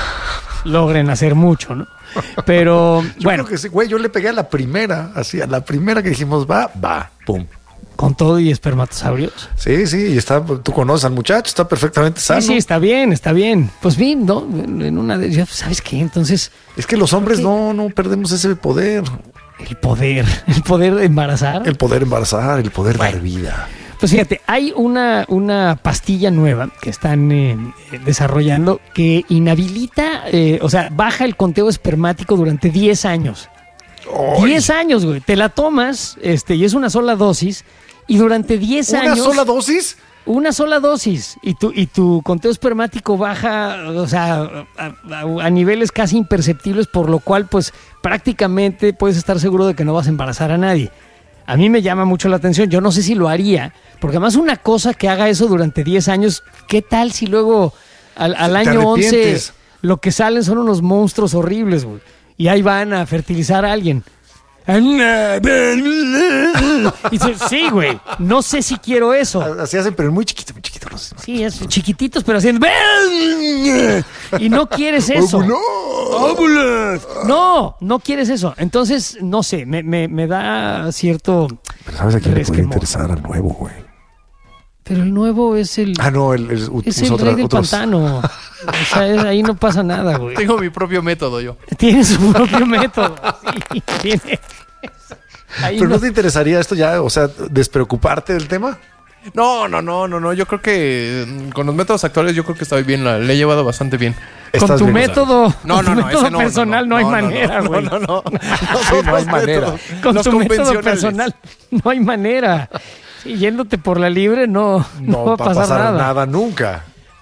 logren hacer mucho, ¿no? Pero yo bueno, creo que sí, güey, yo le pegué a la primera, así a la primera que dijimos va, va, pum. ¿Con todo y espermatosaurios? Sí, sí, y está, tú conoces al muchacho, está perfectamente sano. Sí, sí, está bien, está bien. Pues bien, ¿no? En una de ellas, ¿sabes qué? Entonces... Es que los hombres no, no perdemos ese poder. El poder, el poder de embarazar. El poder embarazar, el poder bueno, dar vida. Pues fíjate, hay una, una pastilla nueva que están eh, desarrollando que inhabilita, eh, o sea, baja el conteo espermático durante diez años. ¡Ay! diez años, güey. Te la tomas, este, y es una sola dosis. Y durante diez años... ¿Una sola dosis? Una sola dosis. Y tu, y tu conteo espermático baja, o sea, a, a, a niveles casi imperceptibles, por lo cual, pues, prácticamente puedes estar seguro de que no vas a embarazar a nadie. A mí me llama mucho la atención. Yo no sé si lo haría, porque además una cosa que haga eso durante diez años, ¿qué tal si luego al, al año once lo que salen son unos monstruos horribles, güey? Y ahí van a fertilizar a alguien. Y dice, sí, güey, no sé si quiero eso. Así hacen, pero muy chiquito, muy chiquito. No sé. Sí, es chiquititos, pero haciendo... Y no quieres eso. No, no quieres eso. Entonces, no sé, me, me, me da cierto... Pero ¿sabes a quién le puede interesar al nuevo, güey? Pero el nuevo es el... Ah, no, el, el, es el otra, rey del otros... pantano. O sea, es, ahí no pasa nada, güey. Tengo mi propio método yo. Tiene su propio método. Sí, tiene... Ahí ¿Pero no... no te interesaría esto ya, o sea, despreocuparte del tema? No, no, no, no, no. Yo creo que con los métodos actuales yo creo que estoy bien, la, le he llevado bastante bien. Con tu bien, método, no, con no, tu no, método no, personal no, no, no, no hay no, manera, güey. No, no, no. No, sí, no hay manera. Con los tu método personal no hay manera. Sí, yéndote por la libre no, no, no va a pasar, pasar nada. nada nunca.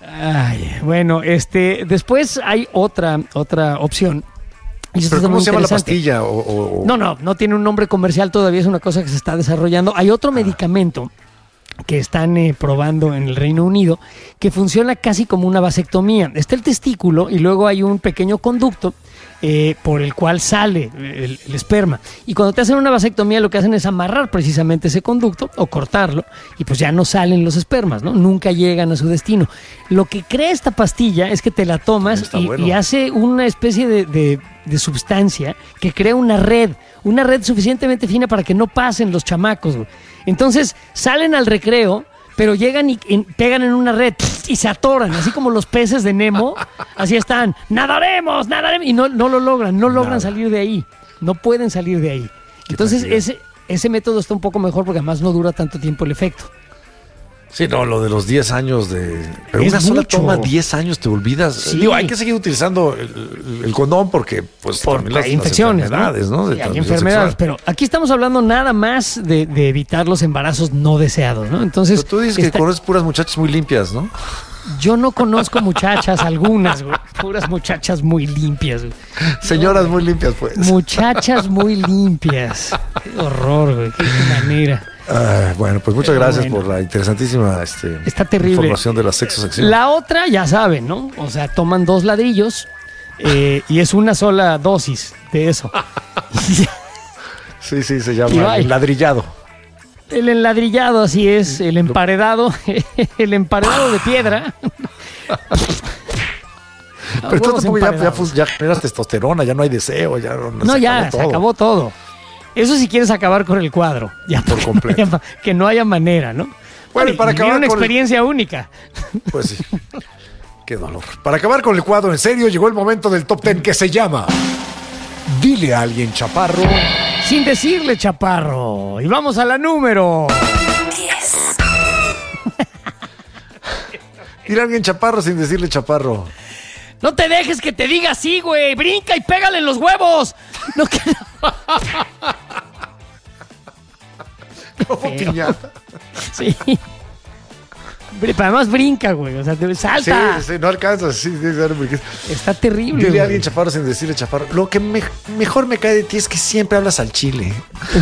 Ay, bueno, este, después hay otra, otra opción. ¿Pero cómo se llama la pastilla? O, o... No, no, no tiene un nombre comercial todavía, es una cosa que se está desarrollando. Hay otro ah. medicamento que están eh, probando en el Reino Unido que funciona casi como una vasectomía. Está el testículo y luego hay un pequeño conducto eh, por el cual sale el, el esperma. Y cuando te hacen una vasectomía lo que hacen es amarrar precisamente ese conducto o cortarlo y pues ya no salen los espermas, ¿no? Nunca llegan a su destino. Lo que crea esta pastilla es que te la tomas y, bueno. y hace una especie de, de, de sustancia que crea una red, una red suficientemente fina para que no pasen los chamacos, güey. Entonces salen al recreo, pero llegan y, y pegan en una red y se atoran, así como los peces de Nemo. Así están, nadaremos, nadaremos, y no, no lo logran, no logran Nada. salir de ahí, no pueden salir de ahí. Entonces ese, ese método está un poco mejor porque además no dura tanto tiempo el efecto. Sí, no, lo de los diez años de... Pero es una sola mucho. toma, diez años, te olvidas. Sí. Digo, hay que seguir utilizando el, el condón porque, pues, Por, también las, hay infecciones, las enfermedades, ¿no? ¿no? De Sí, hay transmisión enfermedades, sexual. pero aquí estamos hablando nada más de, de evitar los embarazos no deseados, ¿no? Entonces... Pero tú dices está... que conoces puras muchachas muy limpias, ¿no? Yo no conozco muchachas, algunas, güey. Puras muchachas muy limpias, güey. Señoras no, muy limpias, pues. Muchachas muy limpias. Qué horror, güey. Qué manera. Uh, bueno, pues muchas Pero gracias bueno. por la interesantísima este, Está terrible. información de la sexosección. La otra, ya saben, ¿no? O sea, toman dos ladrillos eh, y es una sola dosis de eso. Sí, sí, se llama enladrillado. El enladrillado, así es, el emparedado, el emparedado de piedra. Pero esto tampoco ya, ya, ya generas testosterona, ya no hay deseo, ya no, no se ya, acabó se todo. acabó todo. Eso si quieres acabar con el cuadro. Ya por completo. Que no haya manera, ¿no? Bueno, y para acabar una con experiencia el... única. Pues sí. Qué dolor. Para acabar con el cuadro, en serio, llegó el momento del top ten que se llama Dile a alguien, chaparro. Sin decirle, chaparro. Y vamos a la número diez. Dile a alguien, chaparro, sin decirle, chaparro. No te dejes que te diga así, güey. Brinca y pégale en los huevos. No que Como piñata. Sí. Además brinca, güey. O sea, te... salta. Sí, sí, no alcanzas. Sí, sí, está terrible. Dile güey. a alguien chaparro sin decirle chaparro. Lo que me, mejor me cae de ti es que siempre hablas al chile.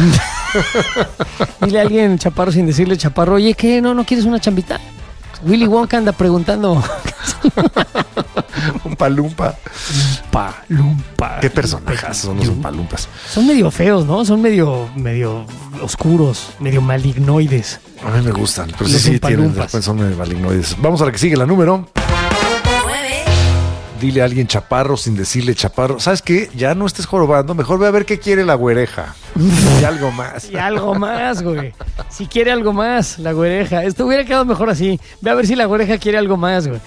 Dile a alguien chaparro sin decirle chaparro. Oye, ¿qué? ¿No, no quieres una chambita? Willy Wonka anda preguntando. Un palumpa. Palumpa. ¿Qué personajes son los palumpas? Son medio feos, ¿no? Son medio, medio oscuros, medio malignoides. A mí me gustan, pero sí, sí, tienen, son medio malignoides. Vamos a la que sigue, la número nueve. Dile a alguien chaparro sin decirle chaparro. ¿Sabes qué? Ya no estés jorobando, mejor ve a ver qué quiere la güereja. Y algo más. Y algo más, güey. Si quiere algo más, la güereja. Esto hubiera quedado mejor así. Ve a ver si la güereja quiere algo más, güey.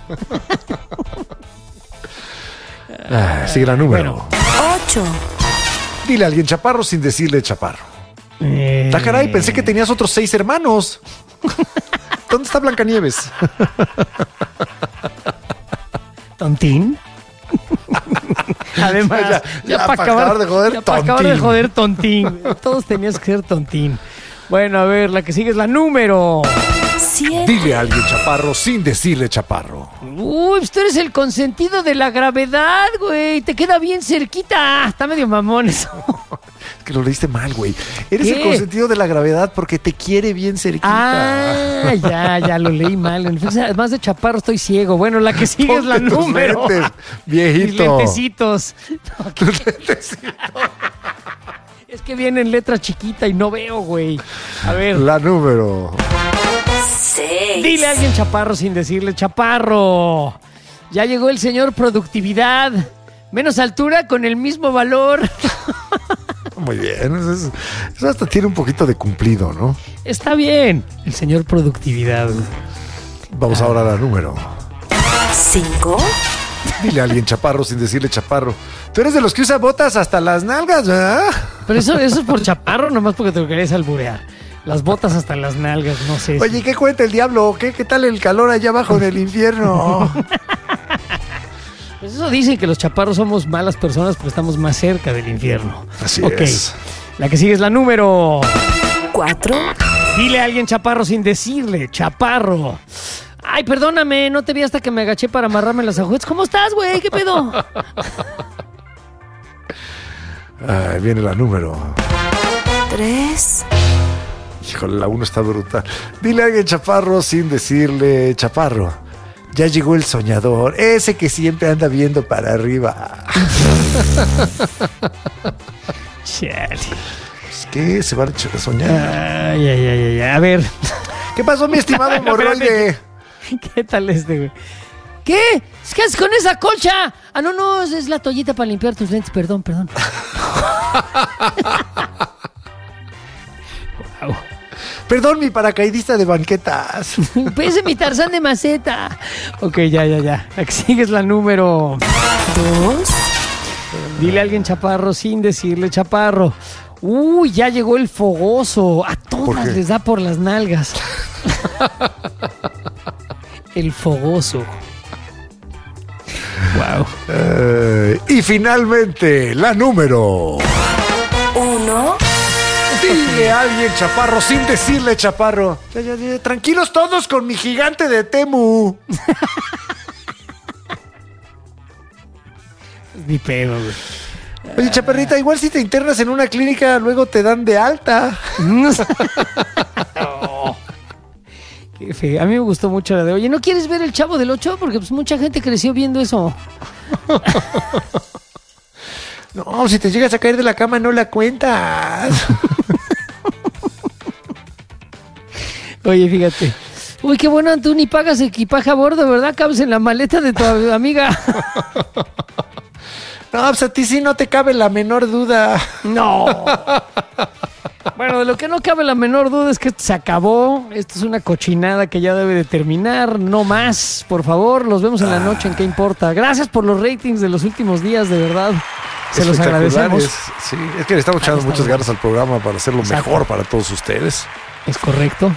Ah, sigue la número. Bueno. ocho. Dile a alguien chaparro sin decirle chaparro. Eh... ¡Ta caray! Pensé que tenías otros seis hermanos. ¿Dónde está Blancanieves? ¿Tontín? Además, ya, ya, ya para acabar, acabar de joder, ya para acabar de joder, tontín. Todos tenías que ser tontín. Bueno, a ver, la que sigue es la número siete. Dile a alguien chaparro sin decirle chaparro. Uy, pues tú eres el consentido de la gravedad, güey. Te queda bien cerquita. Está medio mamón eso. Es que lo leíste mal, güey. Eres ¿Qué? el consentido de la gravedad porque te quiere bien cerquita. Ah, ya, ya lo leí mal. Además de chaparro estoy ciego. Bueno, la que sigue es la Ponte tus número. lentes, viejito. Mis lentecitos. No, Tus lentecitos. es que viene en letra chiquita y no veo, güey. A ver. La número seis. Dile a alguien chaparro sin decirle chaparro. Ya llegó el señor productividad. Menos altura con el mismo valor. Muy bien. Eso, es, eso hasta tiene un poquito de cumplido, ¿no? Está bien. El señor productividad. Vamos ah. ahora a la número cinco. Dile a alguien chaparro sin decirle chaparro. Tú eres de los que usa botas hasta las nalgas, ¿verdad? Pero eso, eso es por chaparro, nomás porque te lo querés alburear. Las botas hasta las nalgas, no sé. Oye, si... ¿qué cuenta el diablo? ¿Qué, qué tal el calor allá abajo en el infierno? Pues eso dicen que los chaparros somos malas personas porque estamos más cerca del infierno. Así okay. es. La que sigue es la número cuatro. Dile a alguien chaparro sin decirle chaparro. Ay, perdóname, no te vi hasta que me agaché para amarrarme las agujetas. ¿Cómo estás, güey? ¿Qué pedo? Ay, viene la número. Tres. Híjole, la uno está brutal. Dile a alguien chaparro sin decirle chaparro. Ya llegó el soñador, ese que siempre anda viendo para arriba. Chale. ¿Qué? ¿Se van a soñar? Ay, ay, ay, ay. A ver. ¿Qué pasó, mi estimado hemorroide? ¿Qué tal este, güey? ¿Qué? ¿Qué haces con esa colcha? Ah, no, no, es la toallita para limpiar tus lentes. Perdón, perdón. Wow. Perdón, mi paracaidista de banquetas. Pese mi Tarzán de maceta. Ok, ya, ya, ya. Aquí sigues la número dos. Dile a alguien chaparro sin decirle chaparro. Uy, ya llegó el fogoso. A todas les da por las nalgas. El fogoso. Wow. Uh, y finalmente, la número uno. Dile a alguien chaparro sin decirle chaparro. Ya, ya, ya, tranquilos todos con mi gigante de Temu. Ni pedo, güey. Oye, chaparrita, igual si te internas en una clínica, luego te dan de alta. Oh, qué feo. A mí me gustó mucho la de, oye, ¿no quieres ver El Chavo del Ocho? Porque pues mucha gente creció viendo eso. No, si te llegas a caer de la cama, no la cuentas. Oye, fíjate. Uy, qué bueno, tú ni pagas equipaje a bordo, ¿verdad? Cabes en la maleta de tu amiga. No, pues a ti sí no te cabe la menor duda. No. Bueno, de lo que no cabe la menor duda es que esto se acabó. Esto es una cochinada que ya debe de terminar. No más, por favor. Los vemos en la noche, ¿en qué importa? Gracias por los ratings de los últimos días, de verdad. Se los agradecemos. Sí, es que le estamos echando muchas ganas al programa para hacerlo Exacto. mejor para todos ustedes. Es correcto.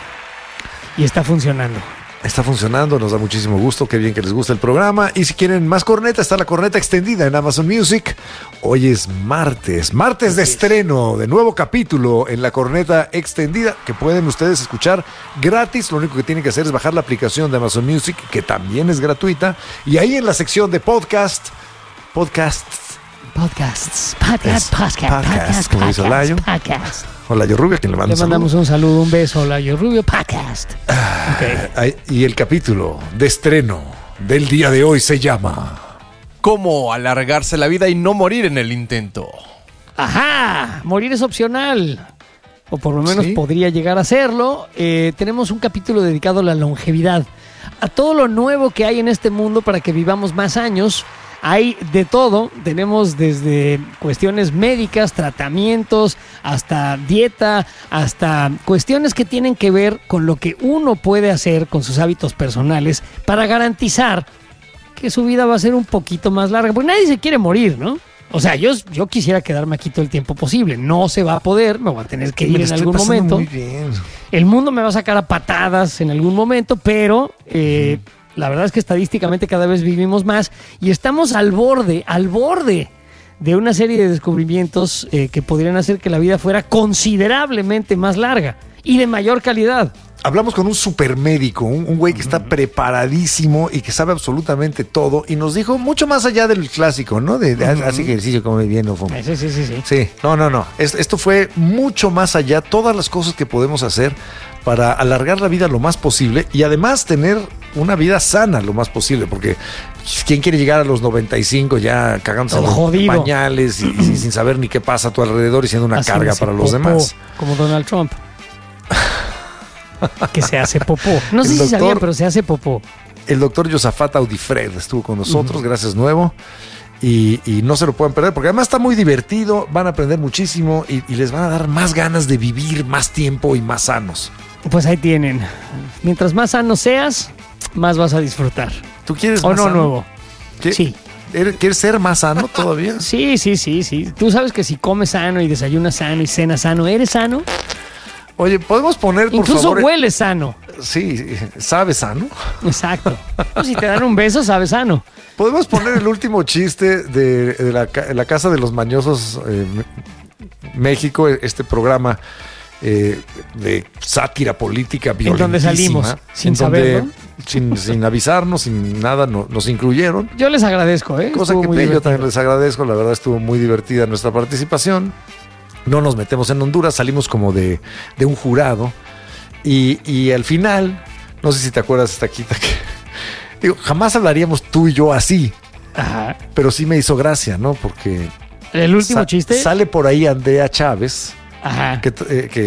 Y está funcionando. Está funcionando, nos da muchísimo gusto, qué bien que les gusta el programa. Y si quieren más corneta, está la corneta extendida en Amazon Music. Hoy es martes, martes de estreno de nuevo capítulo en la corneta extendida, que pueden ustedes escuchar gratis. Lo único que tienen que hacer es bajar la aplicación de Amazon Music, que también es gratuita. Y ahí en la sección de podcast, podcasts. Podcasts, podcast, podcast, podcast, podcast, como dice Olayo. podcast. Olayo Rubio, a quien le manda Le mandamos saludo. un saludo, un beso, Olayo Rubio, podcast. Okay. Y el capítulo de estreno del día de hoy se llama ¿Cómo alargarse la vida y no morir en el intento? Ajá, morir es opcional. O por lo menos ¿Sí? podría llegar a serlo. Eh, tenemos un capítulo dedicado a la longevidad. A todo lo nuevo que hay en este mundo para que vivamos más años. Hay de todo, tenemos desde cuestiones médicas, tratamientos, hasta dieta, hasta cuestiones que tienen que ver con lo que uno puede hacer con sus hábitos personales para garantizar que su vida va a ser un poquito más larga. Porque nadie se quiere morir, ¿no? O sea, yo, yo quisiera quedarme aquí todo el tiempo posible. No se va a poder, me voy a tener que ir en algún momento. Muy bien. El mundo me va a sacar a patadas en algún momento, pero... Eh, la verdad es que estadísticamente cada vez vivimos más y estamos al borde, al borde de una serie de descubrimientos eh, que podrían hacer que la vida fuera considerablemente más larga y de mayor calidad. Hablamos con un supermédico, un, un güey que está preparadísimo y que sabe absolutamente todo y nos dijo mucho más allá del clásico, ¿no? De, de uh-huh. Haz ejercicio, come bien, no fuma. Sí, sí, sí, sí. Sí, no, no, no. Es, esto fue mucho más allá, todas las cosas que podemos hacer para alargar la vida lo más posible y además tener una vida sana lo más posible, porque ¿quién quiere llegar a los noventa y cinco ya cagándose los pañales y, y sin saber ni qué pasa a tu alrededor y siendo una Haciéndose carga para los popó, demás? Como Donald Trump. Que se hace popó. No sé el si doctor, sabían, pero se hace popó. El doctor Josafat Audifred estuvo con nosotros, uh-huh. gracias nuevo. Y, y no se lo pueden perder, porque además está muy divertido, van a aprender muchísimo y, y les van a dar más ganas de vivir más tiempo y más sanos. Pues ahí tienen. Mientras más sano seas, más vas a disfrutar. ¿Tú quieres ¿O más no sano? nuevo? ¿Qué? Sí. ¿Quieres ser más sano todavía? Sí, sí, sí, sí. Tú sabes que si comes sano y desayunas sano y cenas sano, ¿eres sano? Oye, ¿podemos poner, por Incluso favor? Incluso hueles sano. Sí, ¿sabes sano? Exacto. Pues si te dan un beso, sabes sano. ¿Podemos poner el último chiste de, de la, la Casa de los Mañosos eh, México, este programa eh, de sátira política violentísima? En donde salimos, sin en saberlo. Donde sin, sin avisarnos, sin nada, no, nos incluyeron. Yo les agradezco, ¿eh? Cosa Estuvo que muy yo divertido. también les agradezco, la verdad estuvo muy divertida nuestra participación. No nos metemos en Honduras, salimos como de, de un jurado. Y, y al final, no sé si te acuerdas, Taquita, que digo, jamás hablaríamos tú y yo así. Ajá. Pero sí me hizo gracia, ¿no? Porque ¿El último sa- chiste? sale por ahí Andrea Chávez, Ajá. que, eh, que